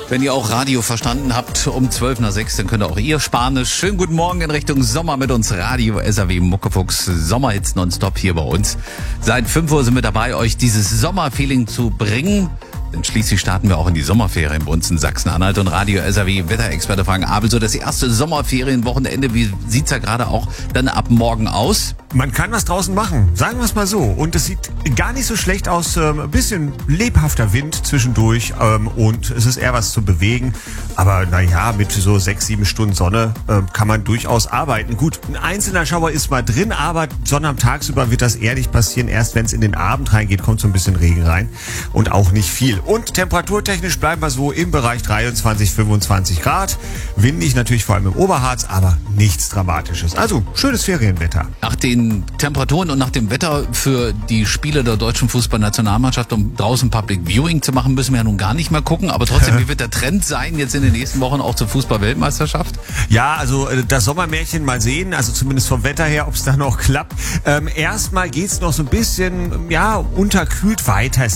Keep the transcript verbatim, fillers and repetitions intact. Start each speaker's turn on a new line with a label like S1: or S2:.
S1: Wenn ihr auch Radio verstanden habt, um zwölf nach sechs, dann könnt ihr auch ihr Spanisch. Schönen guten Morgen in Richtung Sommer mit uns. Radio S R W Muckefuchs, Sommerhits nonstop hier bei uns. Seit fünf Uhr sind wir dabei, euch dieses Sommerfeeling zu bringen. Denn schließlich starten wir auch in die Sommerferien bei uns in Sachsen-Anhalt. Und Radio S R W Wetterexperte Frank Abel, so das erste Sommerferienwochenende. Wie sieht's ja gerade auch dann ab morgen aus?
S2: Man kann was draußen machen, sagen wir es mal so. Und es sieht gar nicht so schlecht aus. Ähm, ein bisschen lebhafter Wind zwischendurch ähm, und es ist eher was zu bewegen. Aber naja, mit so sechs, sieben Stunden Sonne ähm, kann man durchaus arbeiten. Gut, ein einzelner Schauer ist mal drin, aber Sonne am Tagsüber wird das eher nicht passieren. Erst wenn es in den Abend reingeht, kommt so ein bisschen Regen rein und auch nicht viel. Und temperaturtechnisch bleiben wir so im Bereich dreiundzwanzig, fünfundzwanzig Grad. Windig natürlich vor allem im Oberharz, aber nichts Dramatisches. Also schönes Ferienwetter.
S1: Nach den Temperaturen und nach dem Wetter für die Spiele der deutschen Fußballnationalmannschaft, um draußen Public Viewing zu machen, müssen wir ja nun gar nicht mehr gucken. Aber trotzdem, wie wird der Trend sein jetzt in den nächsten Wochen auch zur Fußball-Weltmeisterschaft?
S2: Ja, also das Sommermärchen mal sehen, also zumindest vom Wetter her, ob es da noch klappt. Ähm, erstmal geht's noch so ein bisschen, ja, unterkühlt weiter.